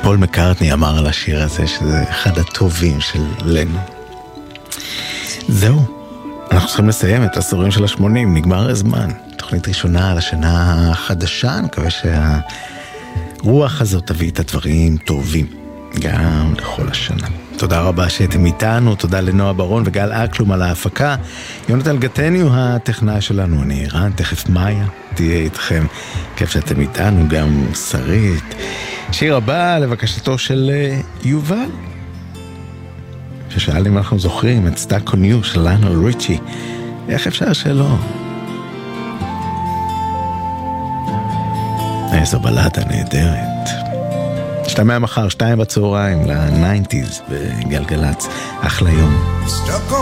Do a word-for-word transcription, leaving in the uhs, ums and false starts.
פול מקארטני אמר על השיר הזה שזה אחד הטובים של לנו. זהו, אנחנו צריכים לסיים את העשורים של השמונים, נגמר הזמן. תוכנית ראשונה על השנה החדשה, אני מקווה שהרוח הזאת תביא את הדברים טובים גם לכל השנה. תודה רבה שהייתם איתנו, תודה לנועה ברון וגל אקלום על ההפקה. יונתן גטני הוא הטכנאי שלנו, אני ערן, תכף מאיה תהיה איתכם. כיף שאתם איתנו, גם שרית. שיר הבא לבקשתו של יובל, ששאל אם אנחנו זוכרים את Stuck on You של ליונל ריצ'י. איך אפשר שלא? איזו בלדה נהדרת. שתמע מחר, שתיים בצהריים, ל-תשעים בגלגלץ. אחלה יום.